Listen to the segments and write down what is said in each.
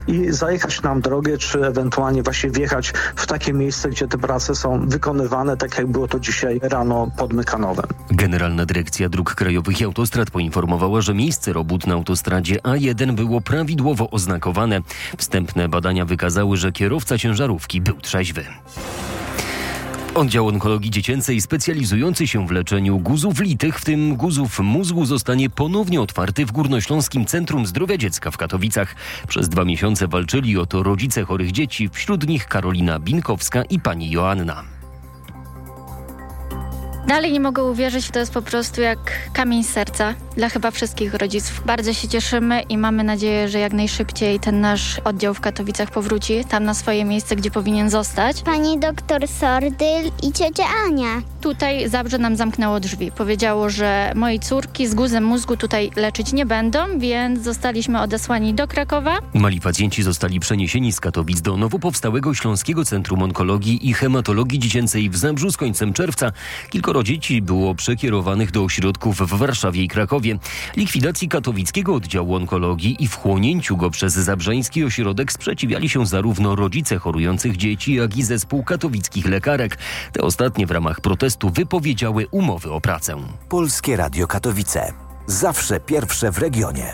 i zajechać nam drogę, czy ewentualnie właśnie wjechać w takie miejsce, gdzie te prace są wykonywane, tak jak było to dzisiaj rano pod Mykanowem. Generalna Dyrekcja Dróg Krajowych i Autostrad poinformowała, że miejsce robót na autostradzie A1 było prawidłowo oznakowane. Wstępne badania wykazały, że kierowca ciężarówki był trzeźwy. Oddział Onkologii Dziecięcej specjalizujący się w leczeniu guzów litych, w tym guzów mózgu, zostanie ponownie otwarty w Górnośląskim Centrum Zdrowia Dziecka w Katowicach. Przez 2 miesiące walczyli o to rodzice chorych dzieci, wśród nich Karolina Binkowska i pani Joanna. Dalej nie mogę uwierzyć, to jest po prostu jak kamień z serca dla chyba wszystkich rodziców. Bardzo się cieszymy i mamy nadzieję, że jak najszybciej ten nasz oddział w Katowicach powróci tam na swoje miejsce, gdzie powinien zostać. Pani doktor Sordyl i ciocia Ania. Tutaj Zabrze nam zamknęło drzwi. Powiedziało, że mojej córki z guzem mózgu tutaj leczyć nie będą, więc zostaliśmy odesłani do Krakowa. Mali pacjenci zostali przeniesieni z Katowic do nowo powstałego Śląskiego Centrum Onkologii i Hematologii Dziecięcej w Zabrzu z końcem czerwca. Kilkoro dzieci było przekierowanych do ośrodków w Warszawie i Krakowie. Likwidacji katowickiego oddziału onkologii i wchłonięciu go przez zabrzeński ośrodek sprzeciwiali się zarówno rodzice chorujących dzieci, jak i zespół katowickich lekarek. Te ostatnie w ramach protestu wypowiedziały umowy o pracę. Polskie Radio Katowice. Zawsze pierwsze w regionie.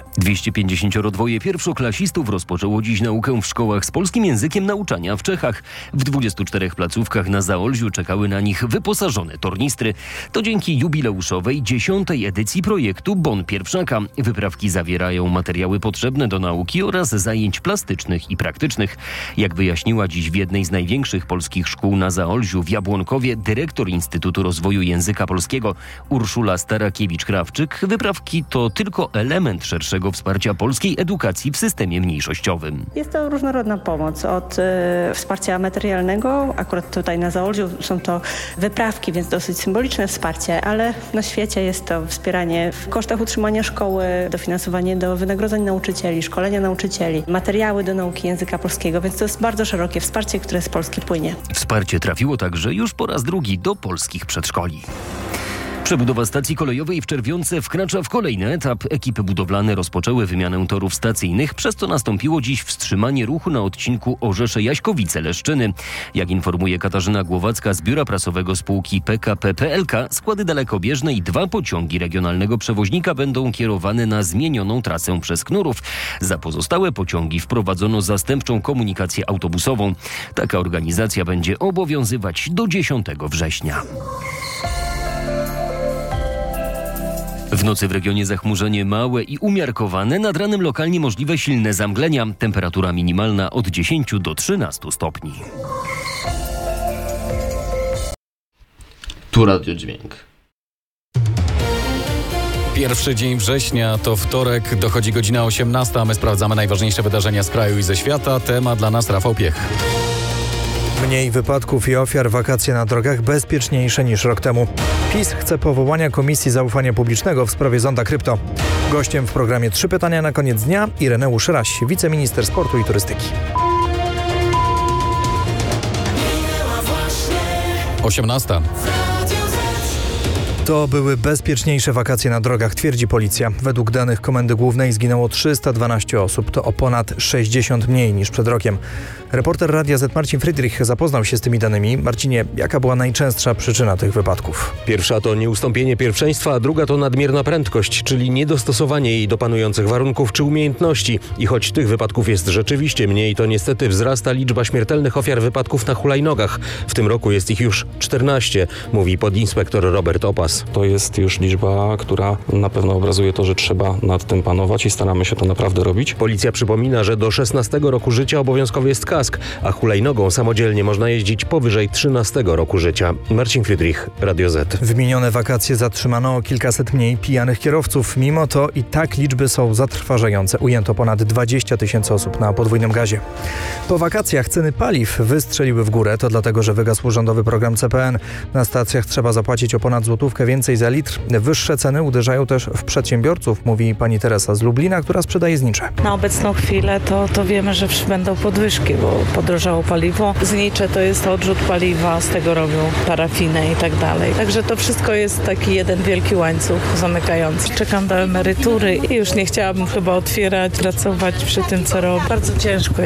252 pierwszoklasistów rozpoczęło dziś naukę w szkołach z polskim językiem nauczania w Czechach. W 24 placówkach na Zaolziu czekały na nich wyposażone tornistry. To dzięki jubileuszowej 10. edycji projektu Bon Pierwszaka. Wyprawki zawierają materiały potrzebne do nauki oraz zajęć plastycznych i praktycznych. Jak wyjaśniła dziś w jednej z największych polskich szkół na Zaolziu w Jabłonkowie dyrektor Instytutu Rozwoju Języka Polskiego Urszula Starakiewicz-Krawczyk, wyprawki to tylko element szerszego wsparcia polskiej edukacji w systemie mniejszościowym. Jest to różnorodna pomoc od wsparcia materialnego, akurat tutaj na Zaolziu są to wyprawki, więc dosyć symboliczne wsparcie, ale na świecie jest to wspieranie w kosztach utrzymania szkoły, dofinansowanie do wynagrodzeń nauczycieli, szkolenia nauczycieli, materiały do nauki języka polskiego, więc to jest bardzo szerokie wsparcie, które z Polski płynie. Wsparcie trafiło także już po raz drugi do polskich przedszkoli. Przebudowa stacji kolejowej w Czerwionce wkracza w kolejny etap. Ekipy budowlane rozpoczęły wymianę torów stacyjnych, przez co nastąpiło dziś wstrzymanie ruchu na odcinku Orzesze-Jaśkowice-Leszczyny. Jak informuje Katarzyna Głowacka z biura prasowego spółki PKP PLK, składy dalekobieżne i 2 pociągi regionalnego przewoźnika będą kierowane na zmienioną trasę przez Knurów. Za pozostałe pociągi wprowadzono zastępczą komunikację autobusową. Taka organizacja będzie obowiązywać do 10 września. W nocy w regionie zachmurzenie małe i umiarkowane, nad ranem lokalnie możliwe silne zamglenia. Temperatura minimalna od 10 do 13 stopni. Tu Radio Dźwięk. Pierwszy dzień września to wtorek, dochodzi godzina 18, a my sprawdzamy najważniejsze wydarzenia z kraju i ze świata. Temat dla nas Rafał Piech. Mniej wypadków i ofiar, wakacje na drogach bezpieczniejsze niż rok temu. PiS chce powołania Komisji Zaufania Publicznego w sprawie zonda krypto. Gościem w programie 3 pytania na koniec dnia Ireneusz Raś, wiceminister sportu i turystyki. 18. To były bezpieczniejsze wakacje na drogach, twierdzi policja. Według danych Komendy Głównej zginęło 312 osób. To o ponad 60 mniej niż przed rokiem. Reporter Radia Z Marcin Friedrich zapoznał się z tymi danymi. Marcinie, jaka była najczęstsza przyczyna tych wypadków? Pierwsza to nieustąpienie pierwszeństwa, a druga to nadmierna prędkość, czyli niedostosowanie jej do panujących warunków czy umiejętności. I choć tych wypadków jest rzeczywiście mniej, to niestety wzrasta liczba śmiertelnych ofiar wypadków na hulajnogach. W tym roku jest ich już 14, mówi podinspektor Robert Opas. To jest już liczba, która na pewno obrazuje to, że trzeba nad tym panować i staramy się to naprawdę robić. Policja przypomina, że do 16 roku życia obowiązkowy jest kask, a hulajnogą samodzielnie można jeździć powyżej 13 roku życia. Marcin Friedrich, Radio Z. W minione wakacje zatrzymano o kilkaset mniej pijanych kierowców. Mimo to i tak liczby są zatrważające. Ujęto ponad 20 000 osób na podwójnym gazie. Po wakacjach ceny paliw wystrzeliły w górę. To dlatego, że wygasł rządowy program CPN. Na stacjach trzeba zapłacić o ponad złotówkę więcej za litr. Wyższe ceny uderzają też w przedsiębiorców, mówi pani Teresa z Lublina, która sprzedaje znicze. Na obecną chwilę to wiemy, że będą podwyżki, bo podrożało paliwo. Znicze to jest odrzut paliwa, z tego robią parafinę i tak dalej. Także to wszystko jest taki jeden wielki łańcuch zamykający. Czekam do emerytury i już nie chciałabym chyba otwierać, pracować przy tym, co robię. Bardzo ciężko